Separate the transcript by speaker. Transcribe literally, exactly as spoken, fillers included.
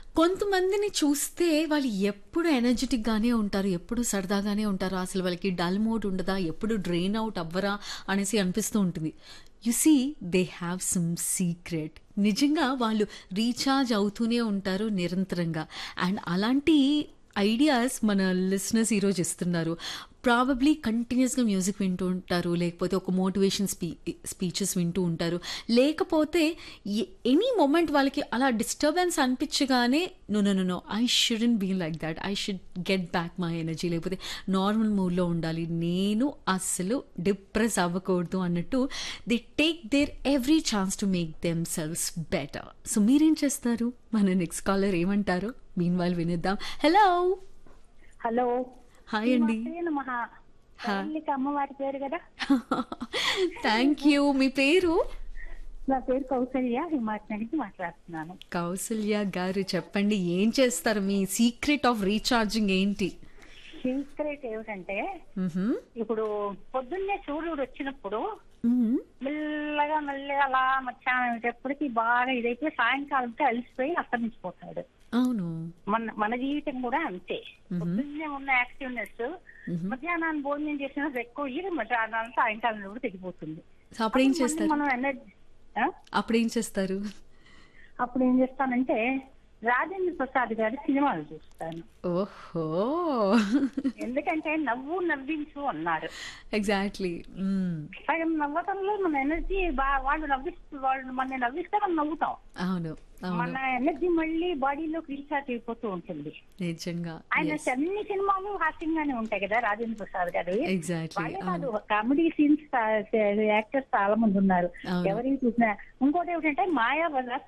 Speaker 1: కొంతమందిని చూస్తే వాళ్ళు ఎప్పుడు ఎనర్జెటిక్ గానే ఉంటారు. ఎప్పుడు సరదాగానే ఉంటారు. అసలు వాళ్ళకి డల్ మోడ్ ఉండదా? ఎప్పుడు డ్రైన్ అవుట్ అవ్వరా? అనేసి అనిపిస్తూ ఉంటుంది. You see they have some secret. నిజంగా వాళ్ళు రీఛార్జ్ అవుతూనే ఉంటారు నిరంతరంగా. అండ్ అలాంటి ఐడియాస్ మన లిసనర్స్ ఈరోజు ఇస్తున్నారు. ప్రాబబ్లీ కంటిన్యూస్గా మ్యూజిక్ వింటూ ఉంటారు, లేకపోతే ఒక మోటివేషన్ స్పీ స్పీచెస్ వింటూ ఉంటారు, లేకపోతే ఎనీ మూమెంట్ వాళ్ళకి అలా disturbance అనిపించగానే no no no no I shouldn't be like that, I should get back my energy, లేకపోతే నార్మల్ మూడ్లో ఉండాలి, నేను అస్సలు డిప్రెస్ అవ్వకూడదు అన్నట్టు they take their every chance to make them selves better. So మీరేం చేస్తారు? మన నెక్స్ట్ కాలర్ ఏమంటారు? మీన్ వాళ్ళు వినిద్దాం. హలో
Speaker 2: హలో,
Speaker 1: హాయ్ అండి.
Speaker 2: మహా అమ్మవారి పేరు కదా.
Speaker 1: Thank you. మీ పేరు?
Speaker 2: నా పేరు కౌసల్య, హిమాచల్ నుంచి మాట్లాడుతున్నాను.
Speaker 1: కౌసల్య గారు చెప్పండి, ఏం చేస్తారు? మీ సీక్రెట్ ఆఫ్ రీఛార్జింగ్ ఏంటి?
Speaker 2: సీక్రెట్ ఏమిటంటే, ఇప్పుడు పొద్దున్నే సూర్యుడు వచ్చినప్పుడు మెల్లగా మెల్లగా అలా మధ్యాహ్నం అయ్యేటప్పటికి బాగా ఇదైతే సాయంకాలంతో అలసిపోయి అస్తమించిపోతాడు.
Speaker 1: అవును,
Speaker 2: మన మన జీవితం కూడా అంతే. పొద్దున్నే ఉన్న యాక్టివ్నెస్ మధ్యాహ్నాన్ని భోజనం చేసిన ఎక్కువ ఇది మధ్యాహ్నం సాయంకాలం కూడా తెగిపోతుంది.
Speaker 1: అప్పుడేం చేస్తారు?
Speaker 2: మనం ఎనర్జీ
Speaker 1: అప్పుడేం చేస్తారు?
Speaker 2: అప్పుడు ఏం చేస్తానంటే రాజేంద్ర ప్రసాద్ గారి సినిమాలు చూస్తాను.
Speaker 1: ఓహో,
Speaker 2: ఎందుకంటే నవ్వు నవ్వించు అన్నారు.
Speaker 1: ఎగ్జాక్ట్లీ.
Speaker 2: సగం నవ్వటంలో మన ఎనర్జీ వాళ్ళు నవ్విస్తూ వాళ్ళు మన నవ్విస్తే మనం నవ్వుతాం.
Speaker 1: అవును,
Speaker 2: మన ఎనర్జీ మళ్ళీ బాడీలోకి రీఛార్జ్ అయిపోతూ ఉంటుంది.
Speaker 1: నిజంగా
Speaker 2: ఆయన అన్ని సినిమాలు హాస్యంగానే ఉంటాయి కదా రాజేంద్ర ప్రసాద్ గారు. వాళ్ళే కాదు,
Speaker 1: ఎగ్జాక్ట్లీ.
Speaker 2: కామెడీ సీన్స్ యాక్టర్స్ చాలా మంది ఉన్నారు. ఎవరికి చూసినా. ఇంకోటి ఏమిటంటే మాయాబజార్